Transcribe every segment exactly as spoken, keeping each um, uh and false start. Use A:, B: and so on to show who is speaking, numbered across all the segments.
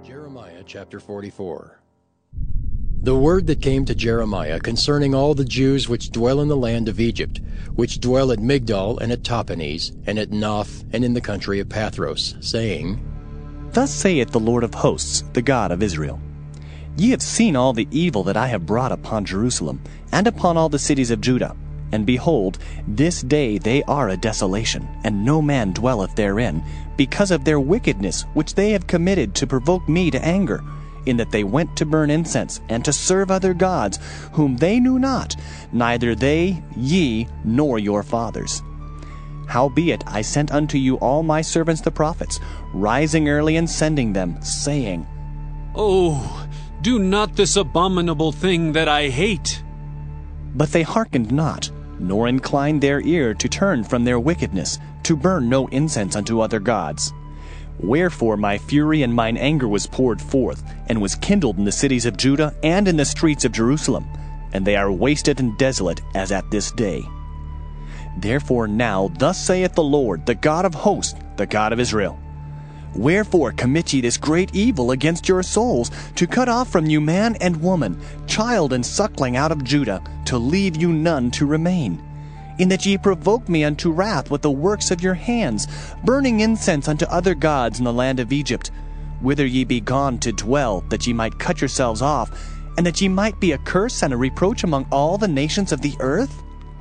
A: Jeremiah chapter forty-four. The word that came to Jeremiah concerning all the Jews which dwell in the land of Egypt, which dwell at Migdol and at Tahpanhes, and at Noph, and in the country of Pathros, saying,
B: Thus saith the Lord of hosts, the God of Israel, Ye have seen all the evil that I have brought upon Jerusalem, and upon all the cities of Judah. And behold, this day they are a desolation, and no man dwelleth therein, because of their wickedness which they have committed to provoke me to anger, in that they went to burn incense, and to serve other gods, whom they knew not, neither they, ye, nor your fathers. Howbeit I sent unto you all my servants the prophets, rising early and sending them, saying,
C: Oh, do not this abominable thing that I hate.
B: But they hearkened not, nor inclined their ear to turn from their wickedness, to burn no incense unto other gods. Wherefore my fury and mine anger was poured forth, and was kindled in the cities of Judah and in the streets of Jerusalem, and they are wasted and desolate as at this day. Therefore now thus saith the Lord, the God of hosts, the God of Israel, Wherefore commit ye this great evil against your souls, to cut off from you man and woman, child and suckling out of Judah, to leave you none to remain? In that ye provoke me unto wrath with the works of your hands, burning incense unto other gods in the land of Egypt, whither ye be gone to dwell, that ye might cut yourselves off, and that ye might be a curse and a reproach among all the nations of the earth?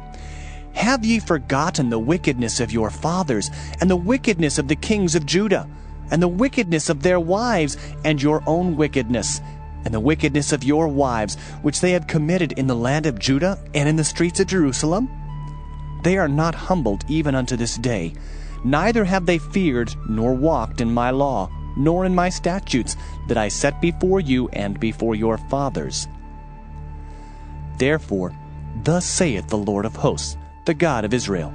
B: Have ye forgotten the wickedness of your fathers, and the wickedness of the kings of Judah, and the wickedness of their wives, and your own wickedness, and the wickedness of your wives, which they have committed in the land of Judah and in the streets of Jerusalem? They are not humbled even unto this day, neither have they feared nor walked in my law, nor in my statutes, that I set before you and before your fathers. Therefore, thus saith the Lord of hosts, the God of Israel,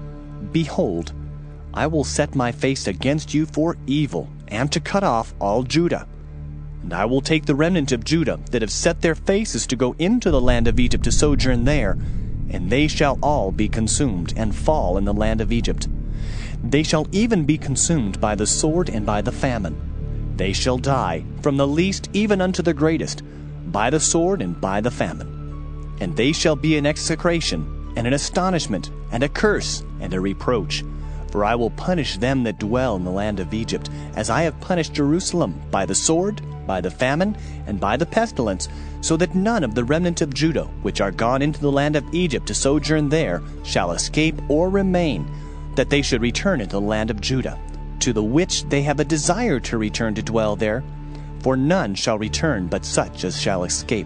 B: Behold, I will set my face against you for evil, and to cut off all Judah. And I will take the remnant of Judah that have set their faces to go into the land of Egypt to sojourn there, and they shall all be consumed, and fall in the land of Egypt. They shall even be consumed by the sword and by the famine. They shall die, from the least even unto the greatest, by the sword and by the famine. And they shall be an execration, and an astonishment, and a curse, and a reproach. For I will punish them that dwell in the land of Egypt, as I have punished Jerusalem, by the sword, by the famine, and by the pestilence, so that none of the remnant of Judah, which are gone into the land of Egypt to sojourn there, shall escape or remain, that they should return into the land of Judah, to the which they have a desire to return to dwell there, for none shall return but such as shall escape.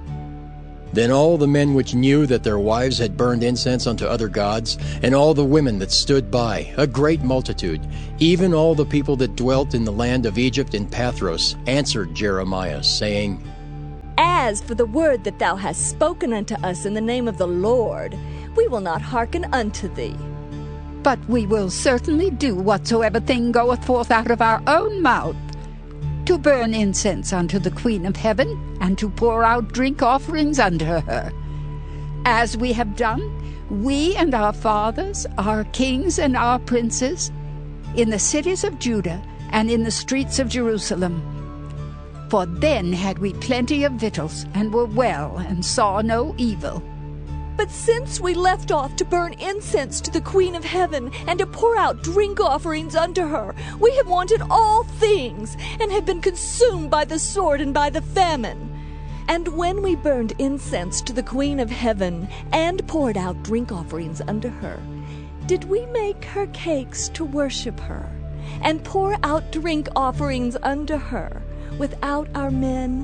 A: Then all the men which knew that their wives had burned incense unto other gods, and all the women that stood by, a great multitude, even all the people that dwelt in the land of Egypt in Pathros, answered Jeremiah, saying,
D: As for the word that thou hast spoken unto us in the name of the Lord, we will not hearken unto thee.
E: But we will certainly do whatsoever thing goeth forth out of our own mouth, to burn incense unto the Queen of Heaven, and to pour out drink offerings unto her. As we have done, we and our fathers, our kings and our princes, in the cities of Judah and in the streets of Jerusalem. For then had we plenty of victuals, and were well, and saw no evil.
D: But since we left off to burn incense to the Queen of Heaven, and to pour out drink offerings unto her, we have wanted all things, and have been consumed by the sword and by the famine. And when we burned incense to the Queen of Heaven, and poured out drink offerings unto her, did we make her cakes to worship her, and pour out drink offerings unto her, without our men?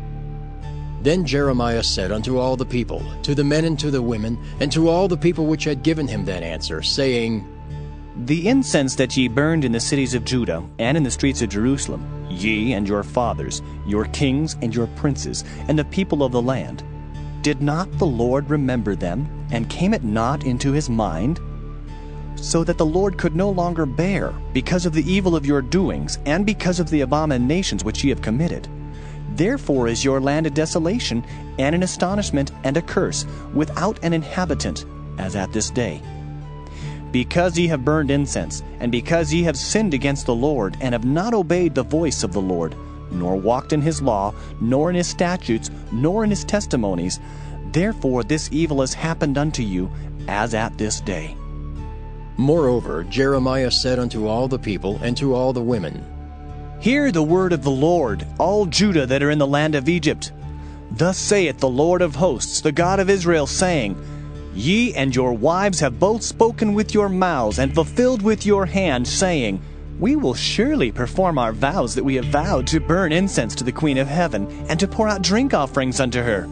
A: Then Jeremiah said unto all the people, to the men and to the women, and to all the people which had given him that answer, saying,
B: The incense that ye burned in the cities of Judah and in the streets of Jerusalem, ye and your fathers, your kings and your princes, and the people of the land, did not the Lord remember them, and came it not into his mind? So that the Lord could no longer bear, because of the evil of your doings, and because of the abominations which ye have committed. Therefore is your land a desolation, and an astonishment, and a curse, without an inhabitant, as at this day. Because ye have burned incense, and because ye have sinned against the Lord, and have not obeyed the voice of the Lord, nor walked in his law, nor in his statutes, nor in his testimonies. Therefore this evil has happened unto you, as at this day.
A: Moreover, Jeremiah said unto all the people and to all the women,
B: Hear the word of the Lord, all Judah that are in the land of Egypt. Thus saith the Lord of hosts, the God of Israel, saying, Ye and your wives have both spoken with your mouths, and fulfilled with your hand, saying, We will surely perform our vows that we have vowed, to burn incense to the Queen of Heaven, and to pour out drink offerings unto her.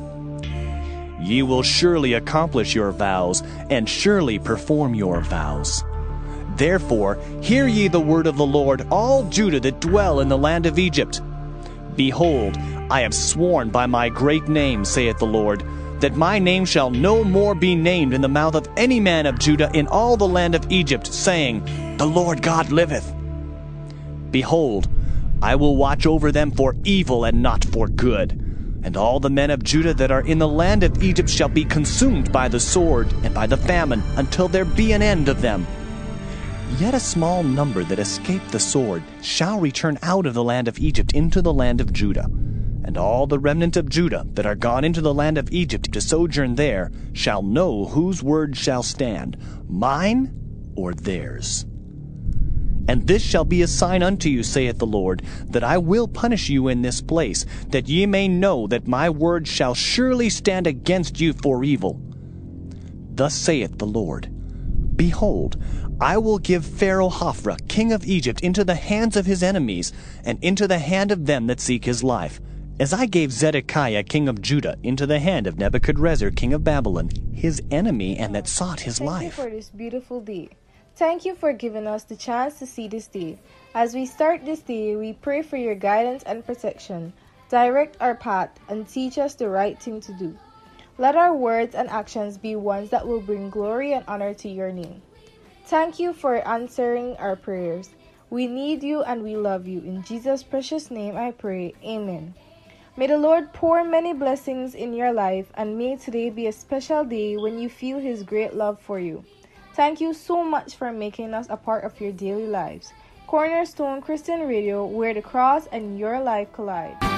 B: Ye will surely accomplish your vows, and surely perform your vows. Therefore hear ye the word of the Lord, all Judah that dwell in the land of Egypt. Behold, I have sworn by my great name, saith the Lord, that my name shall no more be named in the mouth of any man of Judah in all the land of Egypt, saying, The Lord God liveth. Behold, I will watch over them for evil and not for good. And all the men of Judah that are in the land of Egypt shall be consumed by the sword and by the famine, until there be an end of them. Yet a small number that escape the sword shall return out of the land of Egypt into the land of Judah. And all the remnant of Judah that are gone into the land of Egypt to sojourn there shall know whose word shall stand, mine or theirs. And this shall be a sign unto you, saith the Lord, that I will punish you in this place, that ye may know that my word shall surely stand against you for evil. Thus saith the Lord, Behold, I will give Pharaoh Hophra, king of Egypt, into the hands of his enemies, and into the hand of them that seek his life, as I gave Zedekiah, king of Judah, into the hand of Nebuchadrezzar, king of Babylon, his enemy, and that sought his
F: Thank
B: life.
F: you for this beautiful day. Thank you for giving us the chance to see this day. As we start this day, we pray for your guidance and protection. Direct our path and teach us the right thing to do. Let our words and actions be ones that will bring glory and honor to your name. Thank you for answering our prayers. We need you and we love you. In Jesus' precious name I pray. Amen. May the Lord pour many blessings in your life, and may today be a special day when you feel His great love for you. Thank you so much for making us a part of your daily lives. Cornerstone Christian Radio, where the cross and your life collide.